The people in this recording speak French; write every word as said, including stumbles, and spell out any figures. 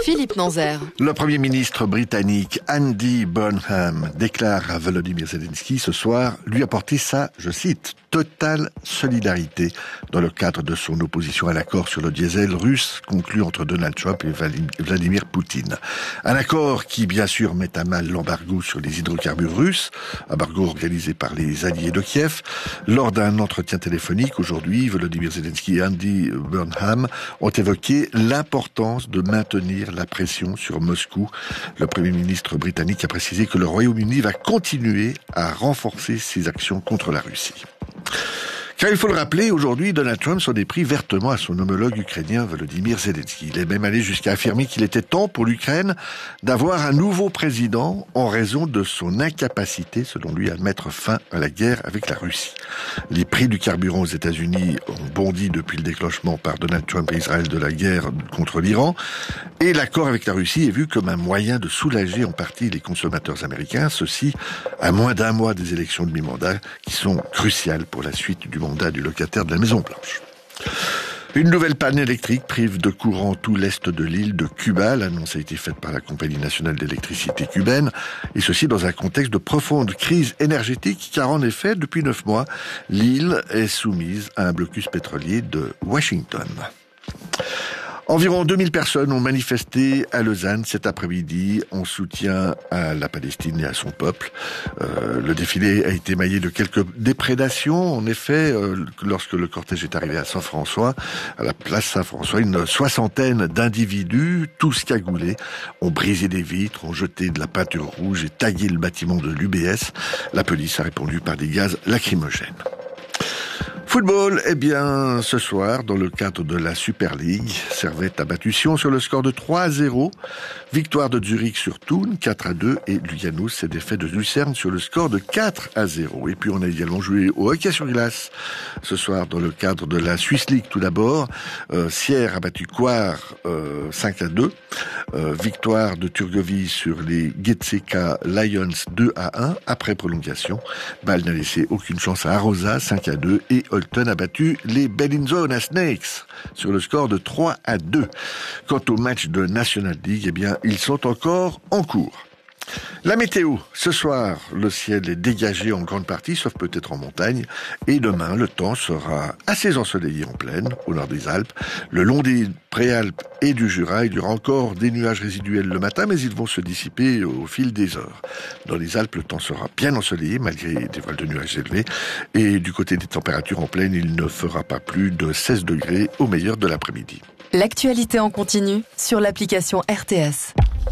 Philippe Nanzer. Le Premier ministre britannique Andy Burnham déclare à Volodymyr Zelensky ce soir lui apporter sa, je cite, totale solidarité dans le cadre de son opposition à l'accord sur le diesel russe conclu entre Donald Trump et Vladimir Poutine. Un accord qui, bien sûr, met à mal l'embargo sur les hydrocarbures russes, embargo organisé par les alliés de Kiev. Lors d'un entretien téléphonique aujourd'hui, Volodymyr Zelensky et Andy Burnham ont évoqué l'importance de maintenir la pression sur Moscou. Le Premier ministre britannique a précisé que le Royaume-Uni va continuer à renforcer ses actions contre la Russie. Car il faut le rappeler, aujourd'hui, Donald Trump s'en est pris vertement à son homologue ukrainien Volodymyr Zelensky. Il est même allé jusqu'à affirmer qu'il était temps pour l'Ukraine d'avoir un nouveau président en raison de son incapacité, selon lui, à mettre fin à la guerre avec la Russie. Les prix du carburant aux États-Unis ont bondi depuis le déclenchement par Donald Trump et Israël de la guerre contre l'Iran. Et l'accord avec la Russie est vu comme un moyen de soulager en partie les consommateurs américains, ceci à moins d'un mois des élections de mi-mandat qui sont cruciales pour la suite du mandat du locataire de la Maison-Blanche. Une nouvelle panne électrique prive de courant tout l'est de l'île de Cuba. L'annonce a été faite par la Compagnie nationale d'électricité cubaine, et ceci dans un contexte de profonde crise énergétique, car en effet, depuis neuf mois, l'île est soumise à un blocus pétrolier de Washington. Environ deux mille personnes ont manifesté à Lausanne cet après-midi en soutien à la Palestine et à son peuple. Euh, le défilé a été maillé de quelques déprédations. En effet, euh, lorsque le cortège est arrivé à Saint-François, à la place Saint-François, une soixantaine d'individus, tous cagoulés, ont brisé des vitres, ont jeté de la peinture rouge et tagué le bâtiment de l'U B S. La police a répondu par des gaz lacrymogènes. Football, eh bien, ce soir, dans le cadre de la Super League, Servette a battu Sion sur le score de trois à zéro. Victoire de Zurich sur Thun, quatre à deux, et Lugano s'est défait de Lucerne sur le score de quatre à zéro. Et puis on a également joué au hockey sur glace ce soir dans le cadre de la Swiss League tout d'abord. Euh, Sierre a battu Coire euh, cinq à deux. Euh, victoire de Turgovie sur les Getseka Lions deux à un après prolongation. Bâle n'a laissé aucune chance à Arosa cinq à deux, et Holton a battu les Bellinzona Snakes sur le score de trois à deux. Quant au match de National League, eh bien, ils sont encore en cours. La météo, ce soir, le ciel est dégagé en grande partie, sauf peut-être en montagne, et demain, le temps sera assez ensoleillé en plaine, au nord des Alpes. Le long des Préalpes et du Jura, il y aura encore des nuages résiduels le matin, mais ils vont se dissiper au fil des heures. Dans les Alpes, le temps sera bien ensoleillé, malgré des voiles de nuages élevés, et du côté des températures en plaine, il ne fera pas plus de seize degrés au meilleur de l'après-midi. L'actualité en continu sur l'application R T S.